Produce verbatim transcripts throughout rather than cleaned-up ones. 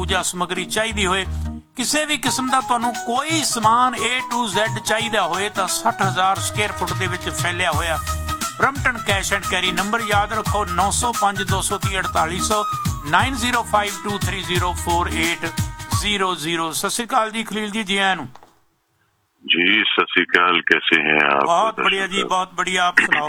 ਪੂਜਾ ਸਮੱਗਰੀ ਚਾਹੀਦੀ ਹੋਏ, ਕਿਸੇ ਵੀ ਕਿਸਮ ਦਾ ਤੁਹਾਨੂੰ ਕੋਈ ਸਮਾਨ ਏ ਟੂ ਜ਼ੈਡ ਚਾਹੀਦਾ ਹੋਏ ਤਾਂ ਸੱਠ ਹਜ਼ਾਰ ਸਕੁਅਰ ਫੁੱਟ ਦੇ ਵਿੱਚ ਫੈਲਿਆ ਹੋਇਆ Brampton cash and carry. Number ਯਾਦ ਰੱਖੋ ਨੌ ਸੌ ਪੰਜ ਦੋ ਸੌ ਤੀਹ ਅੜਤਾਲੀ ਸੌ ਨਾइन zero five to three zero four eight zero zero. सत श्री अकाल जी खलील जी, जी आयन जी। सत श्री अकाल, कैसे हैं आप? बहुत बढ़िया जी, बहुत बढ़िया, आप सुनाओ।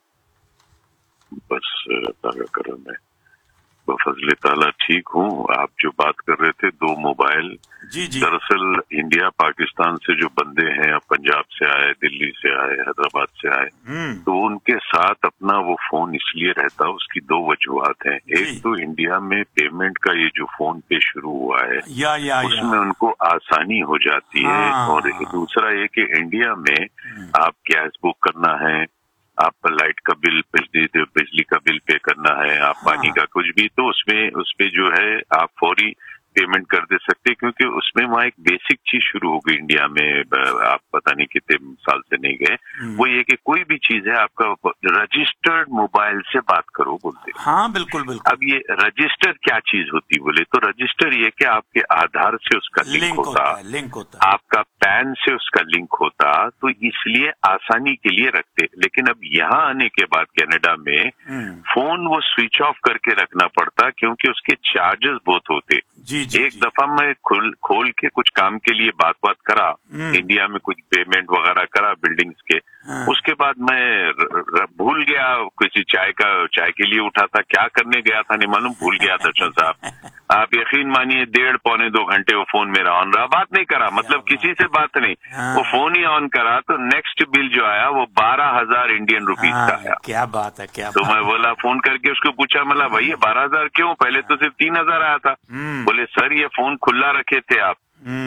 बस ताला करम है, बफजले ताला ठीक हूँ। आप जो बात कर रहे थे दो मोबाइल, जी जी, दरअसल इंडिया पाकिस्तान से जो बंदे हैं, पंजाब से आए, दिल्ली से आए, हैदराबाद से आए, तो उनके साथ अपना वो फोन इसलिए रहता, उसकी दो वजूहत हैं। एक तो इंडिया में पेमेंट का ये जो फोन पे शुरू हुआ है या, या, उसमें या। उनको आसानी हो जाती है। और दूसरा ये कि इंडिया में आप गैस बुक करना है, आप लाइट का बिल, बिजली बिजली का बिल पे करना है, आप पानी का कुछ भी, तो उसमें उसपे जो है आप फौरी पेमेंट कर दे सकते, क्योंकि उसमें वहाँ एक बेसिक चीज शुरू हो गई इंडिया में। आप पता नहीं कितने साल से नहीं गए, वो ये कि कोई भी चीज है आपका रजिस्टर्ड मोबाइल से बात करो बोलते। हाँ बिल्कुल बिल्कुल। अब ये रजिस्टर क्या चीज होती बोले तो रजिस्टर ये कि आपके आधार से उसका लिंक, लिंक होता, होता लिंक होता, आपका पैन से उसका लिंक होता, तो इसलिए आसानी के लिए रखते। लेकिन अब यहाँ आने के बाद कनाडा में फोन वो स्विच ऑफ करके रखना पड़ता, क्योंकि उसके चार्जेस बहुत होते। जी, जी, एक जी। दफा मैं खोल खोल के कुछ काम के लिए बात बात करा, इंडिया में कुछ पेमेंट वगैरह करा बिल्डिंग्स के, हाँ। उसके बाद मैं र, र, भूल गया, किसी चाय का चाय के लिए उठा था, क्या करने गया था नहीं मालूम, भूल गया दर्शन साहब। आप यकीन मानिए डेढ़ पौने दो घंटे वो फोन मेरा ऑन रहा, बात नहीं करा, मतलब किसी से बात नहीं, हाँ। वो फोन ही ऑन करा तो नेक्स्ट बिल जो आया वो बारह हजार इंडियन रुपीज हाँ, का आया। क्या बात है, क्या तो बात। मैं बोला, फोन करके उसको पूछा, मतलब भैया बारह हजार क्यों, पहले तो सिर्फ तीन हजार आया था। बोले सर ये फोन खुला रखे थे आप।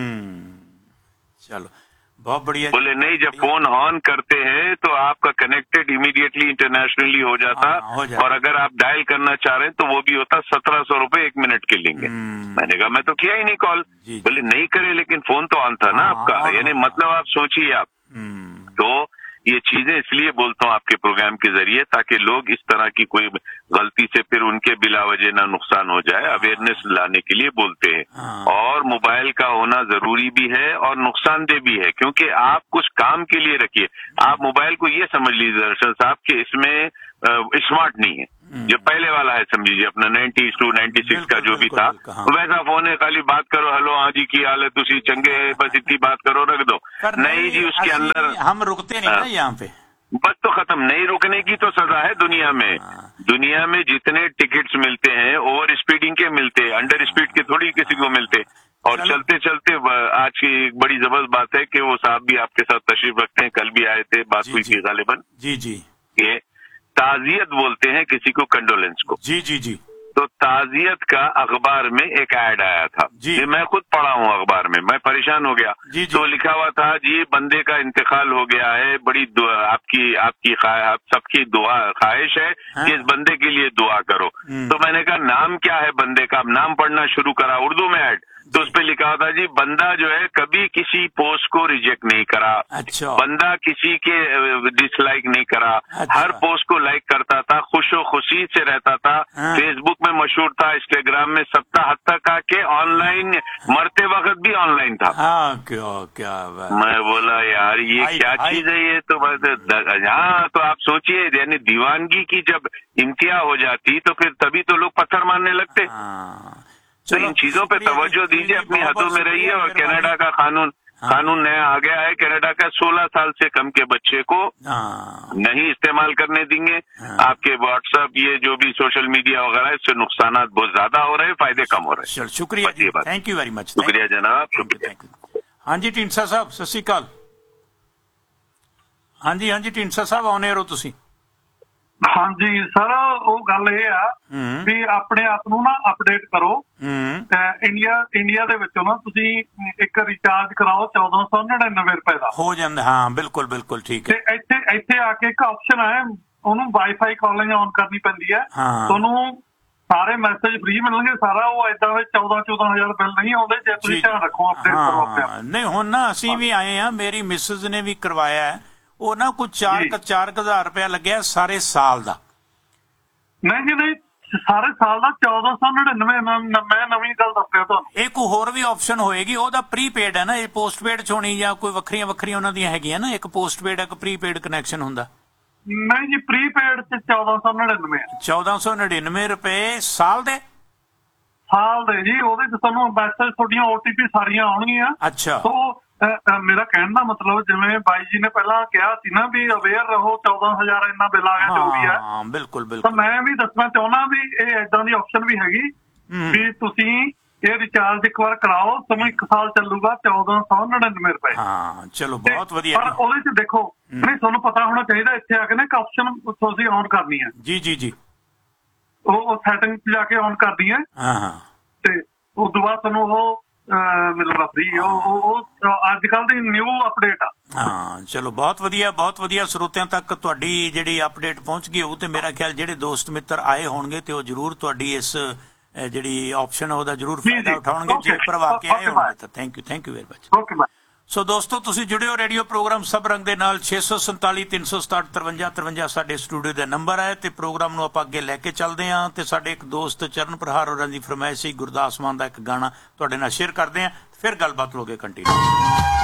चलो बहुत बढ़िया। बोले नहीं, जब फोन ऑन करते हैं तो आपका कनेक्टेड इमीडिएटली इंटरनेशनली हो जाता, हाँ, हो जाता। और अगर आप डायल करना चाह रहे हैं तो वो भी होता सत्रह सौ रूपये एक मिनट के लेंगे। मैंने कहा मैं तो किया ही नहीं कॉल। बोले नहीं करे, लेकिन फोन तो ऑन था ना आपका, यानी मतलब आप सोचिए आप। तो ये चीजें इसलिए बोलता हूँ आपके प्रोग्राम के जरिए, ताकि लोग इस तरह की कोई गलती से फिर उनके बिलावजह ना नुकसान हो जाए, अवेयरनेस लाने के लिए बोलते हैं। हाँ। और मोबाइल का होना जरूरी भी है और नुकसानदेह भी है, क्योंकि आप कुछ काम के लिए रखिए। आप मोबाइल को ये समझ लीजिए दर्शन साहब कि इसमें स्मार्ट नहीं है, जो पहले वाला है समझिए अपना नाइन्टी टू नाइन्टी सिक्स का जो भी था, हाँ। वैसा फोन है, खाली बात करो, हेलो हाँ जी की हाल है, तुसी चंगे है, बस इतनी बात करो, रख दो। नहीं जी, उसके अंदर हम रुकते नहीं ना यहाँ पे, बस तो खत्म। नहीं रुकने की तो सजा है दुनिया में। दुनिया में जितने टिकट्स मिलते हैं ओवर स्पीडिंग के मिलते हैं, अंडर स्पीड के थोड़ी किसी को मिलते। और चलते चलते आज की एक बड़ी जबरदस्त बात है कि वो साहब भी आपके साथ तशरीफ रखते हैं, कल भी आए थे, बात हुई थी गालिबन। जी जी, ये ताजियत बोलते हैं किसी को, कंडोलेंस को। जी जी जी। तो ताजियत का अखबार में एक ऐड आया था, जी मैं खुद पढ़ा हूँ अखबार में, मैं परेशान हो गया। जी जी। तो लिखा हुआ था जी बंदे का इंतकाल हो गया है, बड़ी दुआ आपकी आपकी आप सबकी दुआ ख्वाहिश है हाँ? कि इस बंदे के लिए दुआ करो। तो मैंने कहा नाम क्या है बंदे का, अब नाम पढ़ना शुरू करा, उर्दू में ऐड, तो उस पे लिखा होता जी बंदा जो है कभी किसी पोस्ट को रिजेक्ट नहीं करा, अच्छा। बंदा किसी के डिसलाइक नहीं करा, अच्छा। हर पोस्ट को लाइक करता था, खुशो खुशी से रहता था, हाँ। फेसबुक में मशहूर था, इंस्टाग्राम में सप्ताह हद तक आके ऑनलाइन, मरते वक्त भी ऑनलाइन था। हाँ, क्या क्या मैं बोला यार ये आई, क्या आई, चीज है ये, तो बस हाँ। तो आप सोचिए, यानी दीवानगी की जब इंतहा हो जाती तो फिर तभी तो लोग पत्थर मारने लगते। हाँ। तो इन चीजों पे तवज्जो दीजिए, अपनी हदों में रहिए। और कनाडा का कानून हाँ। कानून नया आ गया है कनाडा का, सोलह साल से कम के बच्चे को हाँ। नहीं इस्तेमाल करने देंगे। हाँ। आपके व्हाट्सएप ये जो भी सोशल मीडिया वगैरह, इससे नुकसान बहुत ज्यादा हो रहे हैं, फायदे कम हो रहे हैं। शुक्रिया, थैंक यू वेरी मच। शुक्रिया जनाब, शुक्रिया। हाँ जी ढींडसा साहब, सत श्री अकाल। हाँ जी हाँ जी ढींडसा साहब आने रहो तुसी। हाँ जी सर, ਉਹ ਗੱਲ ਇਹ ਆ ਵੀ ਆਪਣੇ ਆਪ ਨੂੰ ਨਾ ਅਪਡੇਟ ਕਰੋ। ਇੰਡੀਆ ਇੰਡੀਆ ਦੇ ਵਿੱਚੋਂ ਨਾ ਤੁਸੀਂ ਇੱਕ ਰਿਚਾਰਜ ਕਰਾਓ ਚੌਦਾਂ ਸੌ ਨੜਿਨਵੇਂ ਰੁਪਏ ਦਾ, ਹੋ ਜਾਂਦਾ। ਹਾਂ ਬਿਲਕੁਲ ਬਿਲकुल ਠੀਕ ਹੈ। ਤੇ ਇੱਥੇ ਇੱਥੇ ਆ ਕੇ ਇੱਕ ਆਪਸ਼ਨ ਹੈ, ਉਹਨੂੰ ਵਾਈਫਾਈ ਕਾਲਿੰਗ ਔਨ ਕਰਨੀ ਪੈਂਦੀ ਹੈ, ਤੁਹਾਨੂੰ ਸਾਰੇ ਮੈਸੇਜ ਫ੍ਰੀ ਮਿਲਣਗੇ, ਸਾਰਾ ਉਹ ਏਦਾਂ ਦੇ ਚੌਦਾਂ ਚੌਦਾਂ ਹਜ਼ਾਰ ਬਿੱਲ ਨਹੀਂ ਆਉਂਦੇ, ਜੇ ਤੁਸੀਂ ਧਿਆਨ ਰੱਖੋ ਅਪਡੇਟ ਕਰੋ ਆਪਣੇ। ਨਹੀਂ ਹੁਣ ਨਾ ਅਸੀਂ ਵੀ ਆਏ ਆ, ਮੇਰੀ ਮਿਸਿਸ ਨੇ ਵੀ ਕਰਵਾਇਆ, ਉਹ ਨਾ ਕੁਝ ਚਾਰ ਚਾਰ ਹਜ਼ਾਰ ਰੁਪਇਆ ਲੱਗਿਆ ਸਾਰੇ ਸਾਲ ਦਾ। ਨਹੀਂ ਜੀ ਨਹੀਂ, ਸਾਰੇ ਸਾਲ ਦਾ ਚੌਦਾਂ ਸੌ ਨੜਿਨਵੇਂ। ਮੈਂ ਨਵੀਂ ਗੱਲ ਦੱਸ ਰਿਹਾ ਤੁਹਾਨੂੰ। ਇੱਕ ਹੋਰ ਵੀ ਆਪਸ਼ਨ ਹੋਏਗੀ, ਉਹਦਾ ਪ੍ਰੀਪੇਡ ਹੈ ਨਾ, ਇਹ ਪੋਸਟਪੇਡ ਚ ਹੋਣੀ ਜਾਂ ਕੋਈ ਵੱਖਰੀਆਂ ਵੱਖਰੀਆਂ ਉਹਨਾਂ ਦੀਆਂ ਹੈਗੀਆਂ ਨਾ, ਇੱਕ ਪੋਸਟਪੇਡ ਇੱਕ ਪ੍ਰੀਪੇਡ ਕਨੈਕਸ਼ਨ ਹੁੰਦਾ। ਨਹੀਂ ਜੀ, ਪ੍ਰੀਪੇਡ ਚ ਚੌਦਾਂ ਸੌ ਨੜਿਨਵੇਂ ਚੌਦਾਂ ਸੌ ਨੜਿਨਵੇਂ ਰੁਪਏ ਸਾਲ ਦੇ ਸਾਲ ਦੇ ਜੀ। ਉਹਦੇ ਚ ਤੁਹਾਨੂੰ ਮੈਸੇਜ, ਤੁਹਾਡੀਆਂ ਓਟੀਪੀ ਸਾਰੀਆਂ ਆਉਣਗੀਆਂ। ਅੱਛਾ। ਸੋ ਮੇਰਾ ਕਹਿਣ ਦਾ ਮਤਲਬ, ਜਿਵੇਂ ਬਾਈ ਜੀ ਨੇ ਪਹਿਲਾਂ ਕਿਹਾ ਸੀ ਨਾ ਵੀ ਅਵੇਅਰ ਰਹੋ, ਚੌਦਾਂ ਹਜ਼ਾਰ ਇੰਨਾ ਬਿੱਲ ਆ ਗਿਆ ਜੋ ਵੀ ਹੈ। ਹਾਂ ਬਿਲਕੁਲ ਤਾਂ ਬਿਲਕੁਲ। ਮੈਂ ਵੀ ਦੱਸਣਾ ਚਾਹੁੰਦਾ ਵੀ ਇਹ ਏਦਾਂ ਦੀ ਆਪਸ਼ਨ ਵੀ ਹੈਗੀ ਵੀ ਤੁਸੀਂ ਇਹ ਰਿਚਾਰਜ ਇੱਕ ਵਾਰ ਕਰਾਓ, ਤੁਹਾਨੂੰ ਇੱਕ ਸਾਲ ਚੱਲੂਗਾ ਚੌਦਾਂ ਸੌ ਨੜਿਨਵੇਂ ਰੁਪਏ। ਹਾਂ ਚਲੋ ਬਹੁਤ ਵਧੀਆ। ਪਰ ਉਹਦੇ ਚ ਦੇਖੋ, ਨਹੀਂ ਤੁਹਾਨੂੰ ਪਤਾ ਹੋਣਾ ਚਾਹੀਦਾ, ਇੱਥੇ ਆ ਕੇ ਨਾ ਇੱਕ ਆਪਸ਼ਨ ਤੁਸੀਂ ਔਨ ਕਰਨੀ ਹੈ। ਜੀ ਜੀ ਜੀ। ਉਹ ਸੈਟਿੰਗ ਚ ਜਾ ਕੇ ਔਨ ਕਰਨੀ ਹੈ। ਹਾਂ ਹਾਂ। ਤੇ ਉਸ ਤੋਂ ਬਾਅਦ ਤੁਹਾਨੂੰ ਉਹ ਮਿਲੂਗਾ ਫ੍ਰੀ। ਉਹ ਅੱਜ ਕੱਲ ਦੀ ਨਿਊ ਅਪਡੇਟ ਆ। ਹਾਂ ਚਲੋ ਬਹੁਤ ਵਧੀਆ ਬਹੁਤ ਵਧੀਆ। ਸਰੋਤਿਆਂ ਤੱਕ ਤੁਹਾਡੀ ਜਿਹੜੀ ਅਪਡੇਟ ਪਹੁੰਚ ਗਈ ਹੋਊ ਤੇ ਮੇਰਾ ਖਿਆਲ ਜਿਹੜੇ ਦੋਸਤ ਮਿੱਤਰ ਆਏ ਹੋਣਗੇ ਤੇ ਉਹ ਜ਼ਰੂਰ ਤੁਹਾਡੀ ਇਸ ਜਿਹੜੀ ਆਪਸ਼ਨ ਉਹਦਾ ਜ਼ਰੂਰ ਫਾਇਦਾ ਉਠਾਉਣਗੇ ਜੇ ਭਰਵਾ ਕੇ ਆਏ ਹੋਣਗੇ ਤਾਂ। Thank you thank you very much. Okay bye. ਸੋ ਦੋਸਤੋ, ਤੁਸੀਂ ਜੁੜੇ ਹੋ ਰੇਡੀਓ ਪ੍ਰੋਗਰਾਮ ਸਭ ਰੰਗ ਦੇ ਨਾਲ। ਛੇ ਸੌ ਸੰਤਾਲੀ ਤਿੰਨ ਸੌ ਸਤਾਹਠ ਤਰਵੰਜਾ ਤਰਵੰਜਾ ਸਾਡੇ ਸਟੂਡੀਓ ਦਾ ਨੰਬਰ ਹੈ ਤੇ ਪ੍ਰੋਗਰਾਮ ਨੂੰ ਆਪਾਂ ਅੱਗੇ ਲੈ ਕੇ ਚੱਲਦੇ ਹਾਂ। ਤੇ ਸਾਡੇ ਇੱਕ ਦੋਸਤ ਚਰਨ ਪ੍ਰਹਾਰ ਹੋਰਾਂ ਦੀ ਫਰਮਾਇਸ਼ ਸੀ, ਗੁਰਦਾਸ ਮਾਨ ਦਾ ਇੱਕ ਗਾਣਾ ਤੁਹਾਡੇ ਨਾਲ ਸ਼ੇਅਰ ਕਰਦੇ ਹਾਂ, ਫਿਰ ਗੱਲਬਾਤ ਲੋਗੇ ਕੰਟੀਨਿਊ।